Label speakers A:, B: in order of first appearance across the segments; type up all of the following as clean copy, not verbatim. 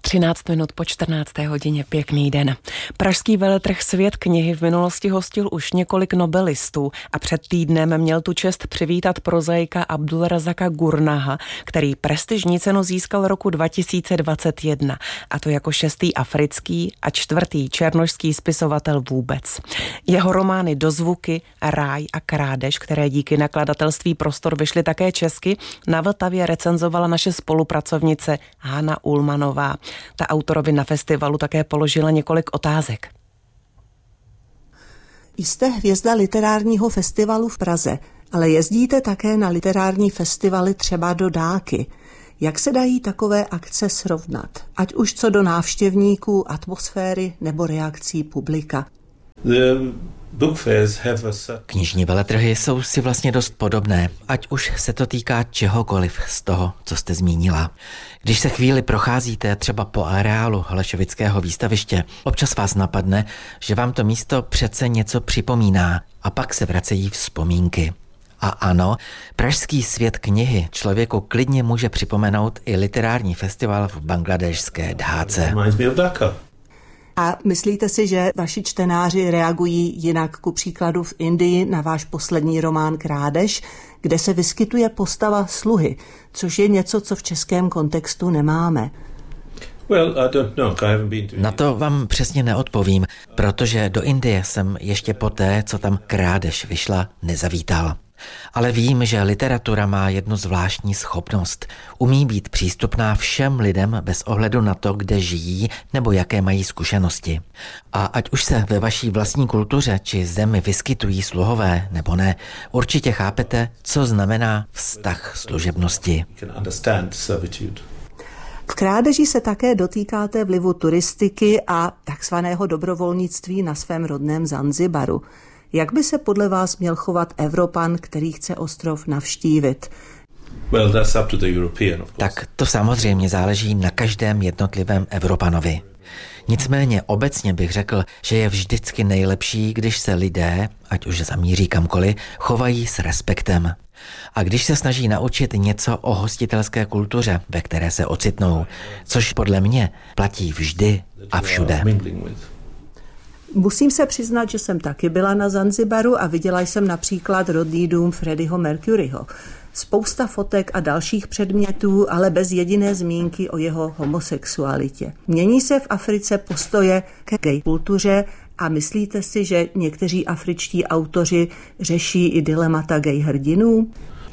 A: 13 minut po 14. hodině, pěkný den. Pražský veletrh Svět knihy v minulosti hostil už několik nobelistů a před týdnem měl tu čest přivítat prozaika Abdulrazaka Gurnaha, který prestižní cenu získal roku 2021, a to jako 6. africký a 4. černošský spisovatel vůbec. Jeho romány Dozvuky, Ráj a Krádež, které díky nakladatelství Prostor vyšly také česky, na Vltavě recenzovala naše spolupracovnice Hana Ulmanová. Ta autorovi na festivalu také položila několik otázek.
B: Jste hvězda literárního festivalu v Praze, ale jezdíte také na literární festivaly třeba do Dáky. Jak se dají takové akce srovnat? Ať už co do návštěvníků, atmosféry nebo reakcí publika.
C: Knižní veletrhy jsou si vlastně dost podobné, ať už se to týká čehokoliv z toho, co jste zmínila. Když se chvíli procházíte třeba po areálu Holešovického výstaviště, občas vás napadne, že vám to místo přece něco připomíná a pak se vracejí vzpomínky. A ano, Pražský svět knihy člověku klidně může připomenout i literární festival v bangladešské Dháce.
B: A myslíte si, že vaši čtenáři reagují jinak, ku příkladu v Indii na váš poslední román Krádež, kde se vyskytuje postava sluhy, což je něco, co v českém kontextu nemáme?
C: Na to vám přesně neodpovím, protože do Indie jsem ještě poté, co tam Krádež vyšla, nezavítal. Ale vím, že literatura má jednu zvláštní schopnost. Umí být přístupná všem lidem bez ohledu na to, kde žijí nebo jaké mají zkušenosti. A ať už se ve vaší vlastní kultuře či zemi vyskytují sluhové nebo ne, určitě chápete, co znamená vztah služebnosti.
B: V Krádeži se také dotýkáte vlivu turistiky a takzvaného dobrovolnictví na svém rodném Zanzibaru. Jak by se podle vás měl chovat Evropan, který chce ostrov navštívit?
C: Tak to samozřejmě záleží na každém jednotlivém Evropanovi. Nicméně obecně bych řekl, že je vždycky nejlepší, když se lidé, ať už zamíří kamkoliv, chovají s respektem. A když se snaží naučit něco o hostitelské kultuře, ve které se ocitnou, což podle mě platí vždy a všude.
B: Musím se přiznat, že jsem taky byla na Zanzibaru a viděla jsem například rodný dům Freddieho Mercuryho. Spousta fotek a dalších předmětů, ale bez jediné zmínky o jeho homosexualitě. Mění se v Africe postoje ke gay kultuře a myslíte si, že někteří afričtí autoři řeší i dilemata gay hrdinů?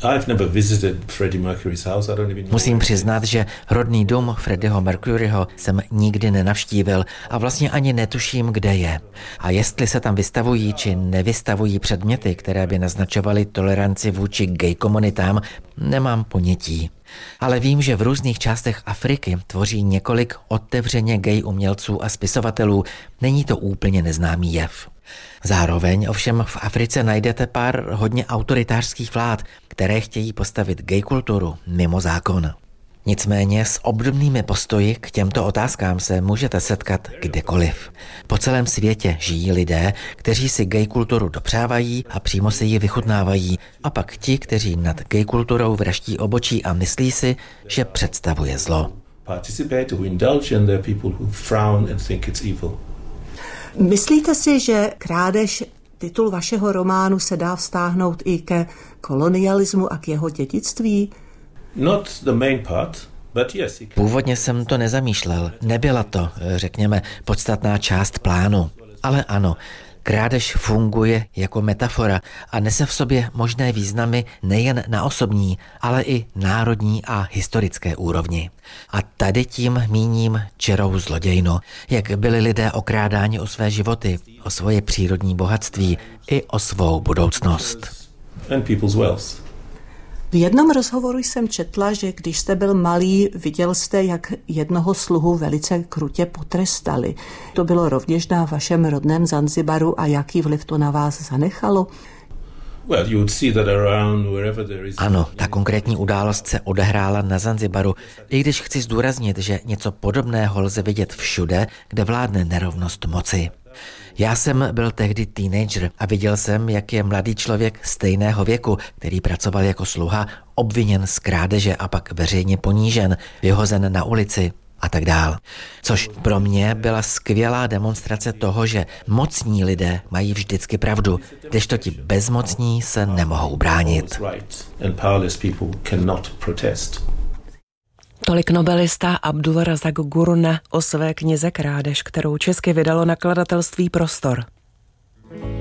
C: Musím přiznat, že rodný dům Freddieho Mercuryho jsem nikdy nenavštívil a vlastně ani netuším, kde je. A jestli se tam vystavují či nevystavují předměty, které by naznačovaly toleranci vůči gay komunitám, nemám ponětí. Ale vím, že v různých částech Afriky tvoří několik otevřeně gay umělců a spisovatelů. Není to úplně neznámý jev. Zároveň ovšem v Africe najdete pár hodně autoritářských vlád, které chtějí postavit gay kulturu mimo zákon. Nicméně s obdobnými postoji k těmto otázkám se můžete setkat kdekoliv. Po celém světě žijí lidé, kteří si gay kulturu dopřávají a přímo si ji vychutnávají, a pak ti, kteří nad gay kulturou vraští obočí a myslí si, že představuje zlo.
B: Myslíte si, že Krádež, titul vašeho románu, se dá vztáhnout i ke kolonialismu a k jeho dědictví?
C: Původně jsem to nezamýšlel. Nebyla to, řekněme, podstatná část plánu. Ale ano, Krádež funguje jako metafora a nese v sobě možné významy nejen na osobní, ale i národní a historické úrovni. A tady tím míním čirou zlodějnu, jak byli lidé okrádáni o své životy, o svoje přírodní bohatství i o svou budoucnost.
B: V jednom rozhovoru jsem četla, že když jste byl malý, viděl jste, jak jednoho sluhu velice krutě potrestali. To bylo rovněž na vašem rodném Zanzibaru a jaký vliv to na vás zanechalo?
C: Ano, ta konkrétní událost se odehrála na Zanzibaru, i když chci zdůraznit, že něco podobného lze vidět všude, kde vládne nerovnost moci. Já jsem byl tehdy teenager a viděl jsem, jak je mladý člověk stejného věku, který pracoval jako sluha, obviněn z krádeže a pak veřejně ponížen, vyhozen na ulici a tak dál. Což pro mě byla skvělá demonstrace toho, že mocní lidé mají vždycky pravdu, kdežto ti bezmocní se nemohou bránit.
A: Tolik nobelista Abdulrazak Gurna o své knize Krádež, kterou česky vydalo nakladatelství Prostor.